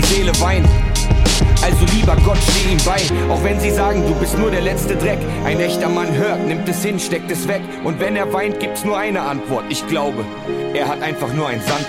Seele weint. Also lieber Gott, steh ihm bei, auch wenn sie sagen, du bist nur der letzte Dreck. Ein echter Mann hört, nimmt es hin, steckt es weg. Und wenn er weint, gibt's nur eine Antwort. Ich glaube, er hat einfach nur ein Sandloch.